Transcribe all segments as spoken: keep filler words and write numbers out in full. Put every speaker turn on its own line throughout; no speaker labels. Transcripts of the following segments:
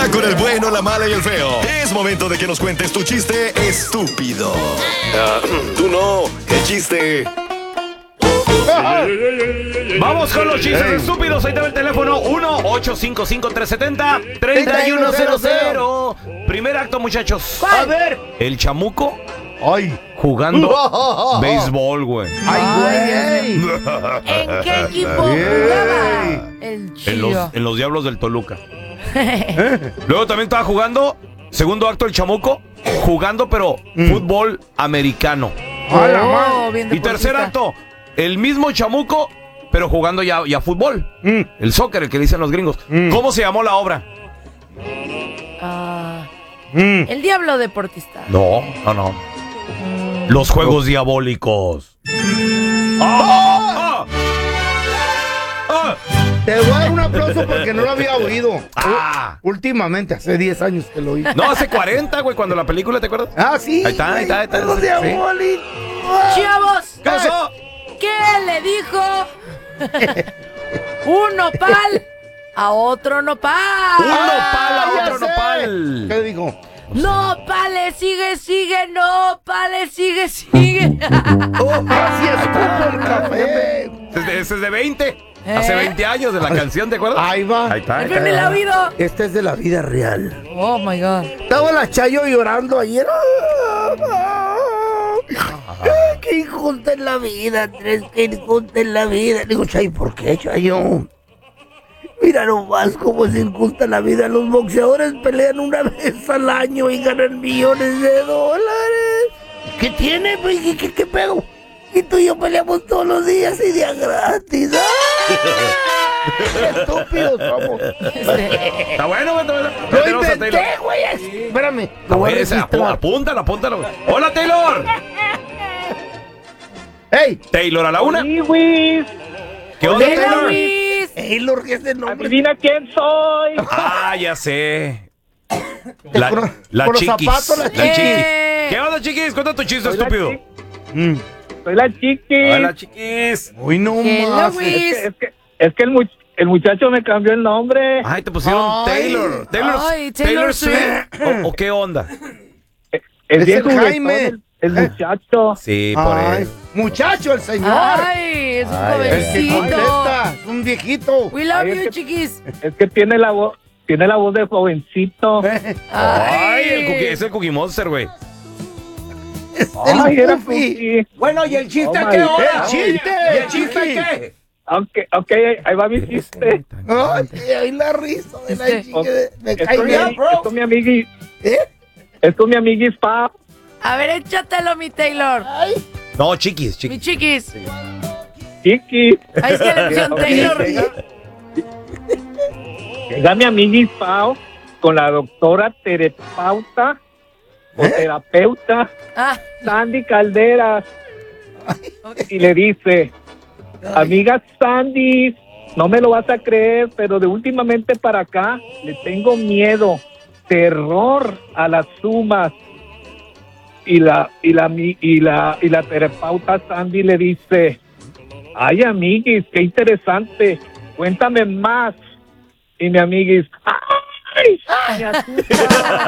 Ahora con el bueno, la mala y el feo. Es momento de que nos cuentes tu chiste estúpido. Uh, tú no, el chiste.
Vamos con los chistes hey. estúpidos. Ahí te va el teléfono uno ocho cinco cinco, tres siete cero, tres uno cero cero. Primer acto, muchachos.
A ver.
El chamuco.
Ay.
Jugando béisbol, güey.
Ay, güey.
¿En qué equipo jugaba? El
en los, en los Diablos del Toluca. Luego también estaba jugando. Segundo acto, el chamuco. Jugando, pero mm. fútbol americano.
Oh,
y tercer acto, el mismo chamuco, pero jugando ya, ya fútbol. Mm. El soccer, el que dicen los gringos. Mm. ¿Cómo se llamó la obra?
Uh, mm. El Diablo Deportista.
No, no, no. Mm. Los Juegos oh. Diabólicos. Mm. ¡Oh! ¡Oh! ¡Oh!
Te voy a dar un aplauso porque no lo había oído.
Ah.
Últimamente, hace diez años que lo oí.
No, hace cuarenta, güey, cuando la película, ¿te acuerdas?
Ah, sí.
Ahí está, ahí está, ahí está.
Los Diabólicos.
¡Chavos!
¿Qué pasó?
¿Qué le dijo un nopal a otro nopal?
Un nopal a otro
sé.
nopal.
¿Qué le dijo?
Nopales, sigue, sigue, nopales, sigue, sigue.
Oh, gracias, por el café.
Ese es de veinte. ¿Eh? Hace veinte años de la canción, ¿te acuerdas?
Ahí va.
Ahí está.
Ahí está. ¿El oído?
Esta es de la vida real.
Oh, my God.
Estaba la Chayo llorando ayer. Qué injusta es la vida, Andrés, qué injusta es la vida. Le digo, Chayo, ¿por qué, Chayo? Mira nomás cómo es injusta la vida. Los boxeadores pelean una vez al año y ganan millones de dólares. ¿Qué tiene? ¿Qué, qué, qué pedo? Y tú y yo peleamos todos los días y día gratis. ¡Qué estúpidos somos!
Está bueno, güey.
Lo inventé, güey. Espérame.
Lo voy a registrar. Apúntalo, apúntalo. ¡Hola, Taylor!
¡Hey!
Taylor a la una.
Luis.
¿Qué onda, Taylor?
Taylor, ¿qué es el nombre?
Adivina quién soy.
Ah, ya sé. La,
con,
la
con
chiquis.
Zapatos, la
la
chiquis.
chiquis. ¿Qué onda, chiquis? Cuenta tu chiste,
soy
estúpido.
La mm. Soy la chiquis.
Hola, chiquis.
Uy, no más.
Es que, es que, es que el, much el muchacho me cambió el nombre.
Ay, te pusieron
Ay.
Taylor. Taylor,
Ay,
Taylor,
Taylor
Swift. ¿O, ¿O qué onda?
Es,
es
bien
el Jaime.
El, el muchacho.
Sí, por
Ay,
eso.
Muchacho, el señor.
Ay, es un
Ay,
jovencito.
El que contesta, es un viejito.
We love
Ay,
you,
es que,
chiquis.
Es que tiene la voz, tiene la voz de jovencito.
Ay, Ay el cookie, es el Cookie Monster, güey.
Ay, era cookie.
Bueno, ¿y el chiste
Oh,
a qué
my
hora?
God.
¿El chiste?
¿Y el chiste qué?
Okay, ok, ahí va mi chiste.
Ay, ahí la risa de la chica. Me
Es
cae
con mi,
bien,
es
bro.
con mi amigui.
¿Eh?
Es con mi amiguis Pa.
A ver, échatelo, mi Taylor.
Ay,
No, chiquis,
Mi
chiquis.
chiquis.
Chiqui.
Ahí es que le pusieron Taylor.
Llega mi amiguis Pao con la doctora terapeuta o terapeuta
Ah,
Sandy Calderas y le dice, amiga Sandy, no me lo vas a creer, pero de últimamente para acá le tengo miedo, terror a las sumas. Y la y la y la y la terapeuta Sandy le dice, ay amiguis, qué interesante, cuéntame más. Y mi amiguis, ay, me asusta.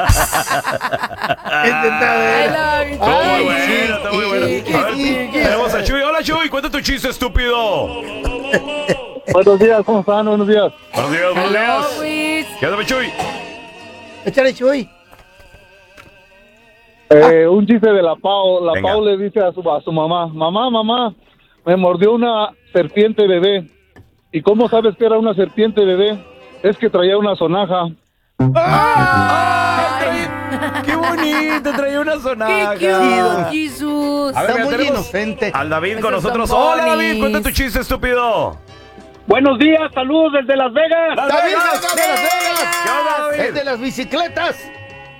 este está
I
bien.
love you,
Está muy
chiquis.
bueno, está muy bueno. A ver, tenemos a Chuy. Hola, Chuy, cuenta tu chiste, estúpido.
Buenos días, ¿cómo están? Buenos días.
Buenos días, buenos
Hello,
días.
Luis.
¿Qué onda, mi Chuy?
Échale, Chuy.
Eh, un chiste de la Pau. La
Venga.
Pau le dice a su, a su mamá, mamá, mamá, me mordió una serpiente bebé. ¿Y cómo sabes que era una serpiente bebé? Es que traía una sonaja.
Ay,
¡Qué bonito! Traía una
qué
sonaja.
cute, Jesus.
A ver,
Está
mira,
muy
tenemos
inocente.
al David
Esos
con nosotros.
son
Hola,
bonis.
David, cuenta tu chiste, estúpido.
Buenos días, saludos desde Las Vegas.
Las
David,
Vegas.
David, de Las Vegas.
¿Qué onda, David?
El de las bicicletas.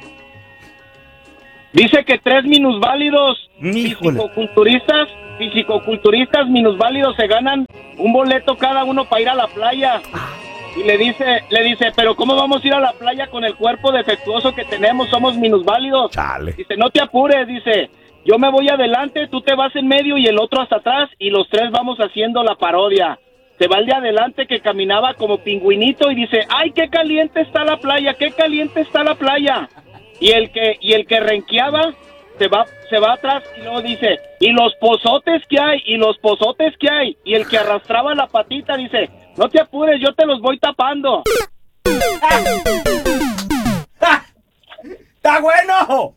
Dice que tres minusválidos
Híjole.
fisicoculturistas, fisicoculturistas minusválidos se ganan un boleto cada uno para ir a la playa. Y le dice, le dice, pero ¿cómo vamos a ir a la playa con el cuerpo defectuoso que tenemos? Somos minusválidos.
Chale.
Dice, no te apures, dice, yo me voy adelante, tú te vas en medio y el otro hasta atrás y los tres vamos haciendo la parodia.
se va el de adelante que caminaba como pingüinito y dice, ¡ay, qué caliente está la playa, qué caliente está la playa! Y el que y el que renqueaba se va se va atrás y luego dice, y los pozotes que hay, y los pozotes que hay. Y el que arrastraba la patita dice, no te apures, yo te los voy tapando.
¡Está bueno!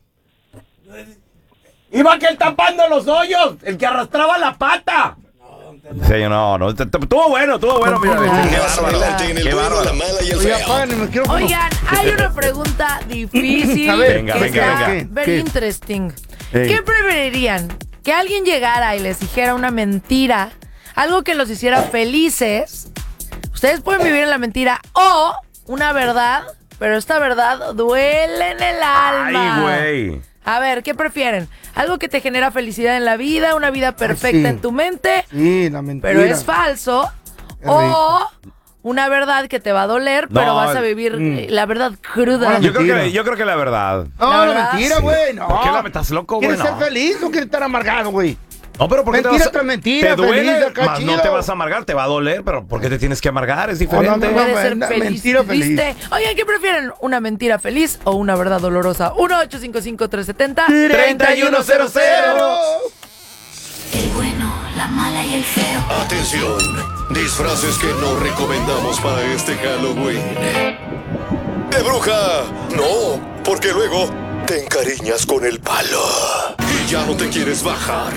Iba aquel tapando los hoyos, el que arrastraba la pata. Sí, no, no, estuvo bueno, estuvo bueno, mira.
Qué bárbaro. En el bueno, la mala y el feo.
Oigan, hay una pregunta difícil.
A ver, venga,
que
venga,
está
venga.
very
¿Qué?
interesting.
Ey.
¿Qué preferirían? Que alguien llegara y les dijera una mentira, algo que los hiciera felices. Ustedes pueden vivir en la mentira, o una verdad, pero esta verdad duele en el alma.
Ay, güey.
A ver, ¿qué prefieren? ¿Algo que te genera felicidad en la vida, una vida perfecta
sí.
en tu mente,
Sí, la mentira.
pero es falso?
Qué
O una verdad que te va a doler, pero
No,
vas a vivir
mm.
eh, la verdad cruda.
Yo creo,
Mentira.
que, yo creo que la verdad.
No,
La
la
verdad,
mentira,
sí.
güey. No.
¿Por qué la estás loco, güey?
¿Quieres
No.
ser feliz o quieres estar amargado, güey?
No, pero ¿por qué
Mentira
te vas a...
tras mentira,
te duele,
feliz, acá
más no
chido.
te vas a amargar, te va a doler, pero ¿por qué te tienes que amargar? Es diferente.
No, no, no,
Puede ser
Mentira
feliz,
feliz.
¿viste? Oigan, ¿qué prefieren? ¿Una mentira feliz o una verdad dolorosa? uno ocho cinco cinco tres siete cero
treinta y uno cero cero.
El bueno, la mala y el feo.
Atención, disfraces que no recomendamos para este Halloween. ¡De bruja! No, porque luego te encariñas con el palo y ya no te quieres bajar.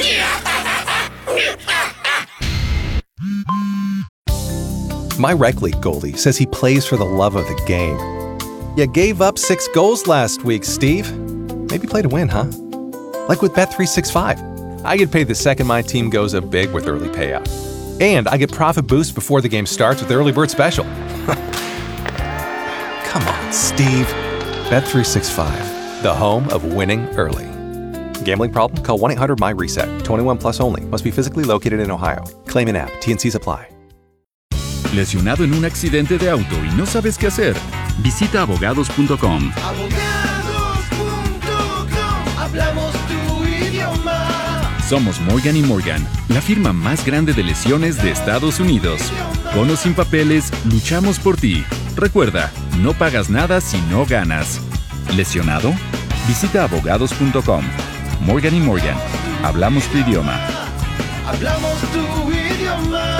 My rec league goalie says he plays for the love of the game. You gave up six goals last week, Steve. Maybe play to win, huh? Like with Bet three sixty-five. I get paid the second my team goes up big with early payout. And I get profit boost before the game starts with Early Bird Special. Come on, Steve. Bet three sixty-five, the home of winning early. Gambling problem? Call one eight hundred my reset. twenty-one plus only. Must be physically located in Ohio. Claim in app. T N Cs apply.
¿Lesionado en un accidente de auto y no sabes qué hacer? Visita abogados punto com.
Hablamos tu idioma.
Somos Morgan y Morgan, la firma más grande de lesiones de Estados Unidos. Con o sin papeles, luchamos por ti. Recuerda, no pagas nada si no ganas. ¿Lesionado? Visita abogados punto com. Morgan y Morgan, hablamos tu idioma.
Hablamos tu idioma.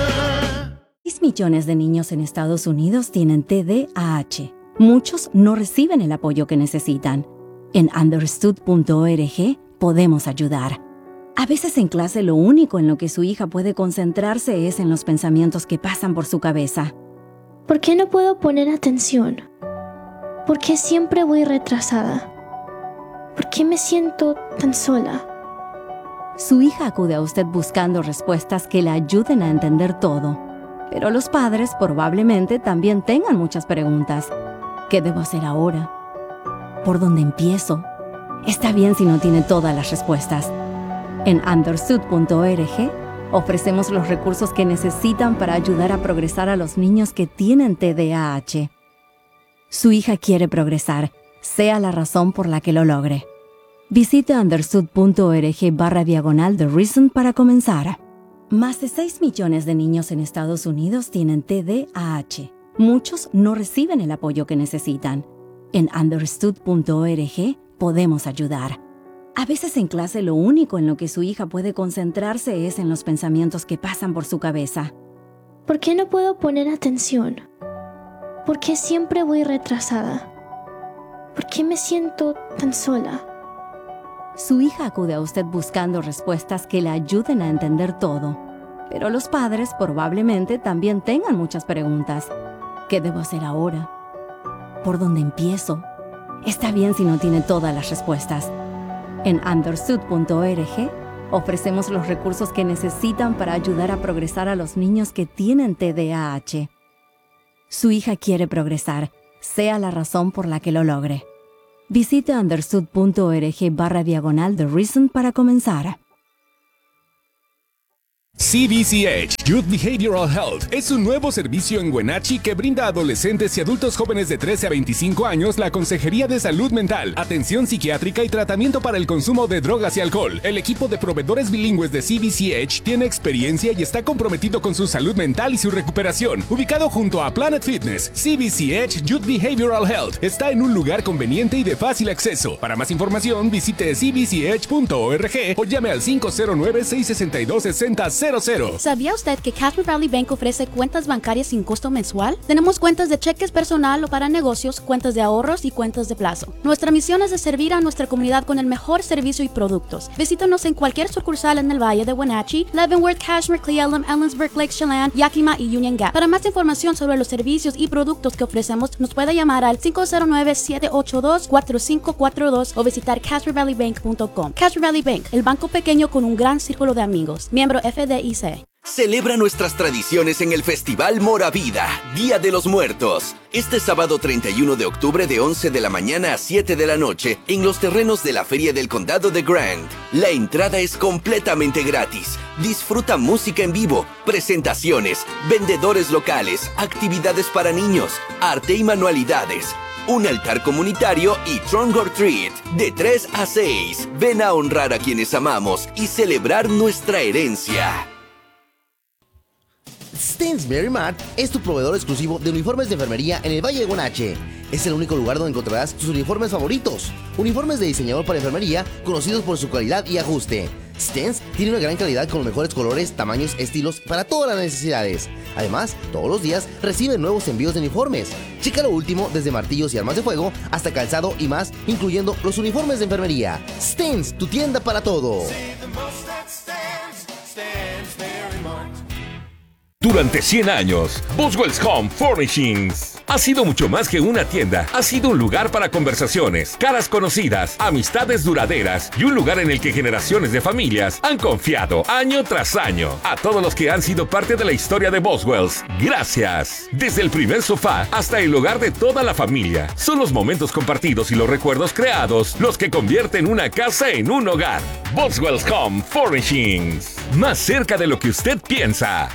seis millones de niños en Estados Unidos tienen T D A H. Muchos no reciben el apoyo que necesitan. En understood punto org podemos ayudar. A veces en clase lo único en lo que su hija puede concentrarse es en los pensamientos que pasan por su cabeza.
¿Por qué no puedo poner atención? ¿Por qué siempre voy retrasada? ¿Por qué me siento tan sola?
Su hija acude a usted buscando respuestas que le ayuden a entender todo. Pero los padres probablemente también tengan muchas preguntas. ¿Qué debo hacer ahora? ¿Por dónde empiezo? Está bien si no tiene todas las respuestas. En understood punto org ofrecemos los recursos que necesitan para ayudar a progresar a los niños que tienen T D A H. Su hija quiere progresar, sea la razón por la que lo logre. Visite understood punto org barra diagonal The Reason para comenzar. Más de seis millones de niños en Estados Unidos tienen T D A H. Muchos no reciben el apoyo que necesitan. En understood punto org podemos ayudar. A veces en clase lo único en lo que su hija puede concentrarse es en los pensamientos que pasan por su cabeza.
¿Por qué no puedo poner atención? ¿Por qué siempre voy retrasada? ¿Por qué me siento tan sola?
Su hija acude a usted buscando respuestas que le ayuden a entender todo. Pero los padres probablemente también tengan muchas preguntas. ¿Qué debo hacer ahora? ¿Por dónde empiezo? Está bien si no tiene todas las respuestas. En understood punto org ofrecemos los recursos que necesitan para ayudar a progresar a los niños que tienen T D A H. Su hija quiere progresar, sea la razón por la que lo logre. Visite understood punto org barra diagonal The Reason para comenzar.
C B C H, Youth Behavioral Health, es un nuevo servicio en Wenatchee que brinda a adolescentes y adultos jóvenes de trece a veinticinco años la consejería de salud mental, atención psiquiátrica y tratamiento para el consumo de drogas y alcohol. El equipo de proveedores bilingües de C B C H tiene experiencia y está comprometido con su salud mental y su recuperación. Ubicado junto a Planet Fitness, C B C H Youth Behavioral Health está en un lugar conveniente y de fácil acceso. Para más información, visite c b c h punto org o llame al cinco cero nueve, seis seis dos, seis cero cero cero.
¿Sabía usted que Casper Valley Bank ofrece cuentas bancarias sin costo mensual? Tenemos cuentas de cheques personal o para negocios, cuentas de ahorros y cuentas de plazo. Nuestra misión es de servir a nuestra comunidad con el mejor servicio y productos. Visítanos en cualquier sucursal en el Valle de Wenatchee, Leavenworth, Cashmere, Cle Elum, Ellensburg, Lake Chelan, Yakima y Union Gap. Para más información sobre los servicios y productos que ofrecemos, nos puede llamar al cinco cero nueve, siete ocho dos, cuatro cinco cuatro dos o visitar casper valley bank punto com. Casper Valley Bank, el banco pequeño con un gran círculo de amigos. Miembro F D I C.
Celebra nuestras tradiciones en el Festival Moravida, Día de los Muertos. Este sábado treinta y uno de octubre de once de la mañana a siete de la noche en los terrenos de la Feria del Condado de Grant. La entrada es completamente gratis. Disfruta música en vivo, presentaciones, vendedores locales, actividades para niños, arte y manualidades, un altar comunitario y Trunk or Treat de tres a seis. Ven a honrar a quienes amamos y celebrar nuestra herencia.
Stens Mary Mart es tu proveedor exclusivo de uniformes de enfermería en el Valle de Wenatchee. Es el único lugar donde encontrarás tus uniformes favoritos. Uniformes de diseñador para enfermería conocidos por su calidad y ajuste. Stens tiene una gran calidad con los mejores colores, tamaños, estilos para todas las necesidades. Además, todos los días reciben nuevos envíos de uniformes. Checa lo último desde martillos y armas de fuego hasta calzado y más, incluyendo los uniformes de enfermería. Stens, tu tienda para todo.
Durante cien años, Boswell's Home Furnishings ha sido mucho más que una tienda. Ha sido un lugar para conversaciones, caras conocidas, amistades duraderas y un lugar en el que generaciones de familias han confiado año tras año. A todos los que han sido parte de la historia de Boswell's, gracias. Desde el primer sofá hasta el hogar de toda la familia, son los momentos compartidos y los recuerdos creados los que convierten una casa en un hogar. Boswell's Home Furnishings, más cerca de lo que usted piensa.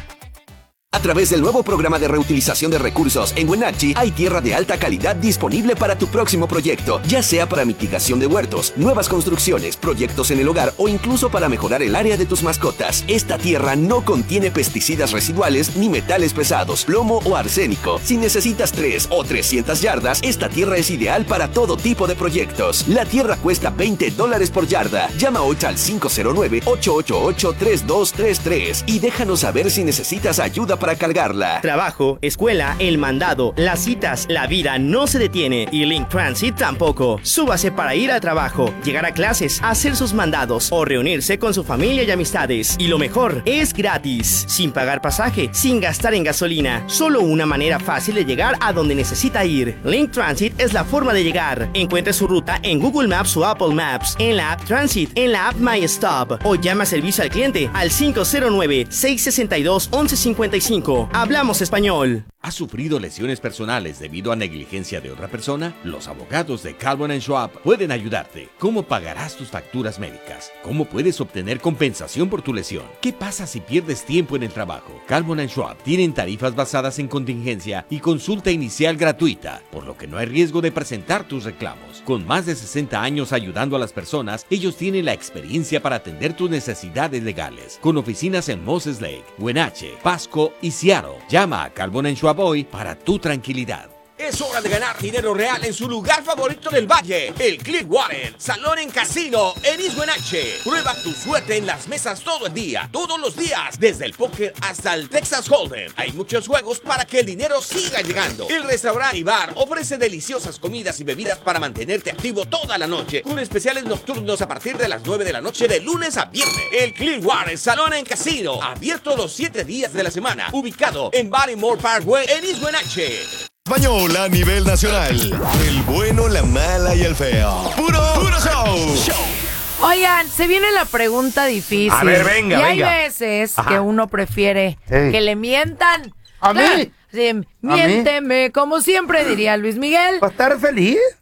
A través del nuevo programa de reutilización de recursos en Wenatchee, hay tierra de alta calidad disponible para tu próximo proyecto, ya sea para mitigación de huertos, nuevas construcciones, proyectos en el hogar o incluso para mejorar el área de tus mascotas. Esta tierra no contiene pesticidas residuales ni metales pesados, plomo o arsénico. Si necesitas tres o trescientas yardas, esta tierra es ideal para todo tipo de proyectos. La tierra cuesta veinte dólares por yarda. Llama hoy al cinco cero nueve, ocho ocho ocho, tres dos tres tres y déjanos saber si necesitas ayuda para cargarla.
Trabajo, escuela, el mandado, las citas, la vida no se detiene y Link Transit tampoco. Súbase para ir al trabajo, llegar a clases, hacer sus mandados o reunirse con su familia y amistades. Y lo mejor, es gratis, sin pagar pasaje, sin gastar en gasolina. Solo una manera fácil de llegar a donde necesita ir. Link Transit es la forma de llegar. Encuentre su ruta en Google Maps o Apple Maps, en la app Transit, en la app My Stop o llama a servicio al cliente al cinco cero nueve, seis seis dos, once cincuenta y cinco. Hablamos español.
¿Has sufrido lesiones personales debido a negligencia de otra persona? Los abogados de Calvin and Schwab pueden ayudarte. ¿Cómo pagarás tus facturas médicas? ¿Cómo puedes obtener compensación por tu lesión? ¿Qué pasa si pierdes tiempo en el trabajo? Calvin and Schwab tienen tarifas basadas en contingencia y consulta inicial gratuita, por lo que no hay riesgo de presentar tus reclamos. Con más de sesenta años ayudando a las personas, ellos tienen la experiencia para atender tus necesidades legales. Con oficinas en Moses Lake, Wenatchee, Pasco y Seattle. Llama a Calvin and Schwab hoy para tu tranquilidad.
Es hora de ganar dinero real en su lugar favorito del valle, el Clearwater Salón en Casino en East Wenatchee. Prueba tu suerte en las mesas todo el día, todos los días, desde el póker hasta el Texas Hold'em. Hay muchos juegos para que el dinero siga llegando. El restaurante y bar ofrece deliciosas comidas y bebidas para mantenerte activo toda la noche, con especiales nocturnos a partir de las nueve de la noche de lunes a viernes. El Clearwater Salón en Casino, abierto los siete días de la semana, ubicado en Barrymore Parkway en East Wenatchee.
Español a nivel nacional. El bueno, la mala y el feo. Puro, puro show. show.
Oigan, se viene la pregunta difícil.
A ver, venga,
y
venga.
hay veces
Ajá.
que uno prefiere
Ey.
que le mientan.
¿A mí?
Sí, miénteme, como siempre diría Luis Miguel.
¿Para estar feliz?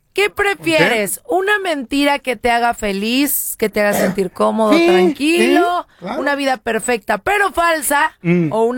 ¿Qué prefieres? ¿Una mentira que te haga feliz, que te haga sentir cómodo,
Sí,
tranquilo,
sí, claro.
una vida perfecta pero falsa,
Mm.
o